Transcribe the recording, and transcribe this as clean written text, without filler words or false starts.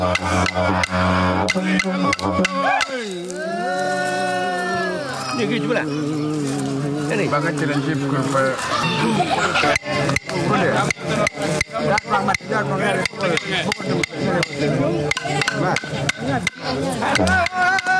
Ni ke jumlah. Ini Baga challenge ko fa. Kule. Da ba ma da ko ngare ko.